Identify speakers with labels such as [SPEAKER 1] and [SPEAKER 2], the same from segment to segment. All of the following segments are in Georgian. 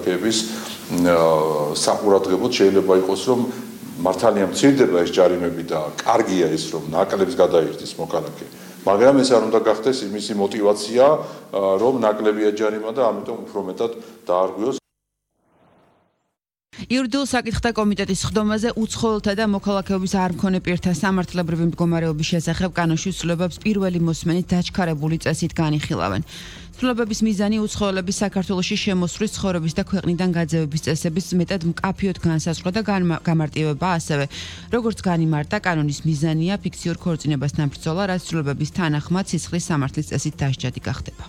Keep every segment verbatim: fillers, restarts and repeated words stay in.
[SPEAKER 1] მოკალექეების საყურადღებოდ შეიძლება იყოს, რომ მართალია მცირდება ეს ჯარიმები და კარგია ის, რომ ნაკლებს გადაირთის მოკალექე. მაგრამ ეს არ უნდა გახდეს იმისი мотиваცია, რომ ნაკლებია ჯარიმა და ამიტომ უფრო მეტად დაარღვიოს.
[SPEAKER 2] იურიდიულ საკითხთა კომიტეტის ხდომაზე უცხოელთა და მოქალაქეობის არ მქონე პირთა სამართლებრივი მდგომარეობის შესახებ კანონში ცვლილებებს პირველი მოსმენით დაჩქარებული წესით განიხილავენ. ცვლილებების მიზანი უცხოელების საქართველოში შემოსვლის, ცხოვრების და ქვეყნიდან გაძევების წესების მეტად მკაფიოდ განსაზღვრა და გამარტივება, ასევე როგორც განიმარტა, კანონის მიზანია ფიქციურ ქორწინებასთან ბრძოლა, რაც ცვლილებების თანახმად სისხლის სამართლის წესით დასჯადი გახდება.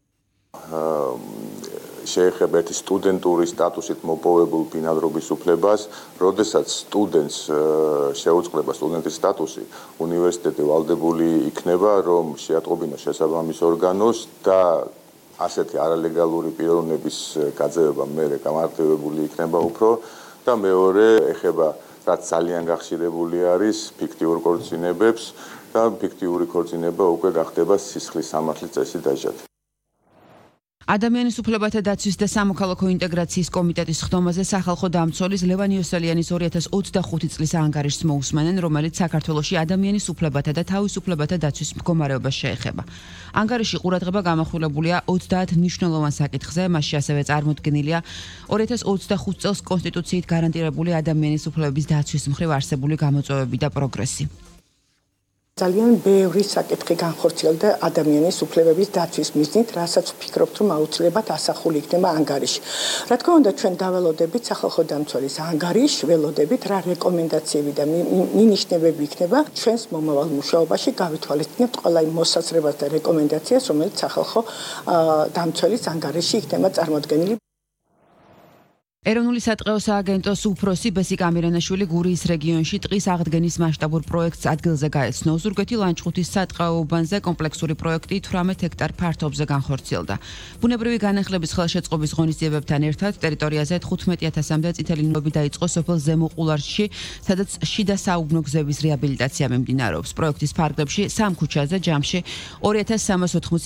[SPEAKER 3] შეეხება ერთი სტუდენტური სტატუსით მოპოვებულ ბინადრობის უფლებას, როდესაც სტუდენტს შეუწყდება სტუდენტის სტატუსი, უნივერსიტეტი ვალდებული იქნება, რომ შეატყობინოს შესაბამის ორგანოს და ასეთი არალეგალური პიროვნების გაძევება მერე გამარტივებული იქნება უფრო და მეორე ეხება, რაც ძალიან გახშირებული არის ფიქტიურ ქორწინებებს და ფიქტიური ქორწინება უკვე გახდება სისხლის სამართლის წესით დასჯადი.
[SPEAKER 2] ადამიანის უფლებათა დაცვის და სამოქალაქო ინტეგრაციის კომიტეტის ხდომაზე სახალხო დამცველის ლევან იოსელიანის ორი ათას ოცდახუთი წლის ანგარიშს მოусმენენ, რომელიც საქართველოში ადამიანის უფლებათა და თავისუფლებათა დაცვის მდგომარეობას შეეხება. ანგარიში ყურადღება გამახვილებულია ოცდაათ მნიშვნელოვან საკითხზე, მასში ასევე წარმოდგენილია ორი ათას ოცდახუთ წელს კონსტიტუციით გარანტირებული ადამიანის უფლებების დაცვის მხრივ არსებული გამოწვევები და პროგრესი.
[SPEAKER 4] ძალიან ბევრი საკითხი განხორციელდა ადამიანის უფლებების დაცვის მიზნით, რასაც ვფიქრობთ, რომ აუცილებლად ასახული იქნება ანგარიში. რა თქმა უნდა, ჩვენ დაველოდებით სახალხო დამცველის ანგარიშს, ველოდებით რა რეკომენდაციები და მინიშნებები იქნება ჩვენს მომავალ მუშაობაში, გავითვალისწინებთ ყველა იმ მოსაზრებას და რეკომენდაციას, რომელიც სახალხო დამცველის ანგარიში იქნება წარმოდგენილი.
[SPEAKER 2] ეროვნული სატყეო სააგენტოს უფროსი ბესიკ ამირანაშვილი გურიის რეგიონში ტყის აღდგენის მასშტაბურ პროექტს ადგილზე გაეცნო. ზურგეთი ლანჩხუთის სატყეო უბანზე კომპლექსური პროექტი თვრამეტ ჰექტარ ფართობზე განხორციელდა. ბუნებრივი განახლების ხელშეწყობის ღონისძიებებთან ერთად ტერიტორიაზე თხუთმეტი ათასამდე წითელი ნივთები დაიწყო სოფელ ზემო ყულარში, სადაც შიდა საუბნო გზების რეაბილიტაცია მიმდინარეობს. პროექტის ფარგლებში სამ ქუჩაზე ჯამში ორი ათას სამას ოთხმოცი